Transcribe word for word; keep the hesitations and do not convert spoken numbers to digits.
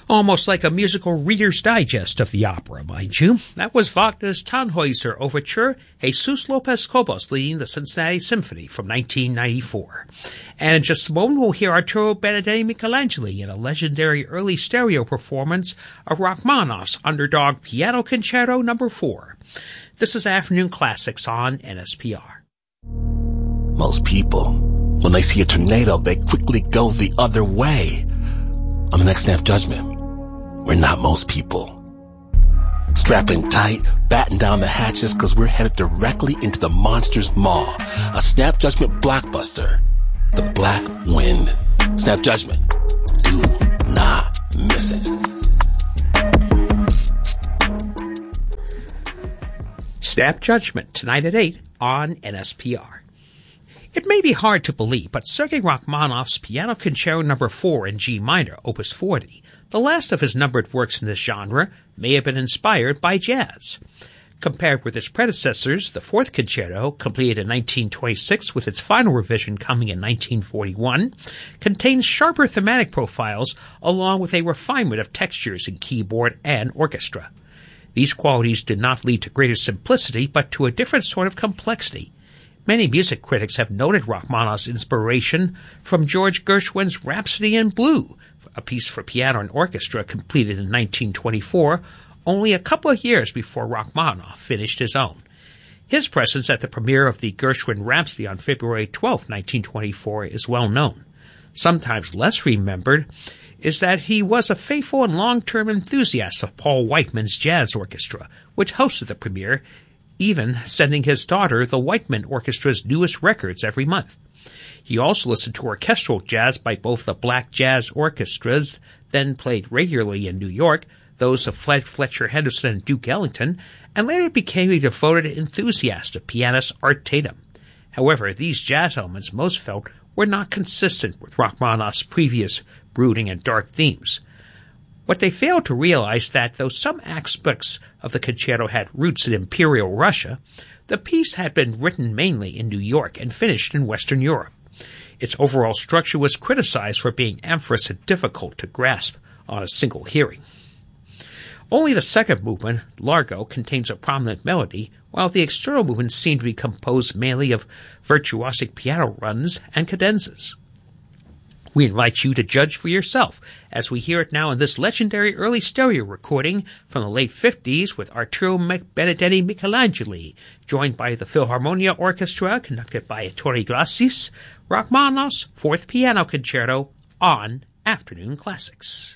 Almost like a musical Reader's Digest of the opera, mind you. That was Wagner's Tannhäuser Overture, Jesus Lopez Cobos leading the Cincinnati Symphony from nineteen ninety-four. And in just a moment, we'll hear Arturo Benedetti Michelangeli in a legendary early stereo performance of Rachmaninoff's underdog Piano Concerto number four. This is Afternoon Classics on N S P R. Most people, when they see a tornado, they quickly go the other way. On the next Snap Judgment, we're not most people. Strapping tight, batten down the hatches, cause we're headed directly into the monster's maw. A Snap Judgment blockbuster. The Black Wind. Snap Judgment. Do not miss it. Snap Judgment, tonight at eight on N S P R. It may be hard to believe, but Sergei Rachmaninoff's Piano Concerto number four in G minor, opus forty, the last of his numbered works in this genre, may have been inspired by jazz. Compared with its predecessors, the fourth concerto, completed in nineteen twenty-six with its final revision coming in nineteen forty-one, contains sharper thematic profiles along with a refinement of textures in keyboard and orchestra. These qualities did not lead to greater simplicity, but to a different sort of complexity. Many music critics have noted Rachmaninoff's inspiration from George Gershwin's Rhapsody in Blue, a piece for piano and orchestra completed in nineteen twenty-four, only a couple of years before Rachmaninoff finished his own. His presence at the premiere of the Gershwin Rhapsody on February twelfth, nineteen twenty-four is well known. Sometimes less remembered is that he was a faithful and long-term enthusiast of Paul Whiteman's Jazz Orchestra, which hosted the premiere, even sending his daughter the Whiteman Orchestra's newest records every month. He also listened to orchestral jazz by both the black jazz orchestras, then played regularly in New York, those of Fred Fletcher Henderson and Duke Ellington, and later became a devoted enthusiast of pianist Art Tatum. However, these jazz elements, most felt, were not consistent with Rachmaninoff's previous brooding and dark themes. What they failed to realize that, though some aspects of the concerto had roots in Imperial Russia, the piece had been written mainly in New York and finished in Western Europe. Its overall structure was criticized for being amorphous and difficult to grasp on a single hearing. Only the second movement, Largo, contains a prominent melody, while the external movements seem to be composed mainly of virtuosic piano runs and cadenzas. We invite you to judge for yourself as we hear it now in this legendary early stereo recording from the late fifties with Arturo Benedetti Michelangeli, joined by the Philharmonia Orchestra, conducted by Ettore Grassis, Rachmaninoff's Fourth Piano Concerto on Afternoon Classics.